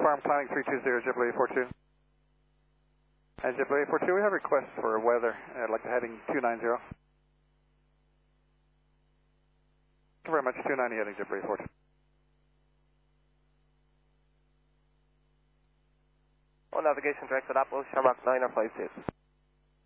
Farm Planning 320, JetBlue 42. And JetBlue 42, we have requests for weather, like the heading 290. Thank you very much, 290 heading JetBlue 42. All navigation directed Apple, Shamrock 9 or 5 days.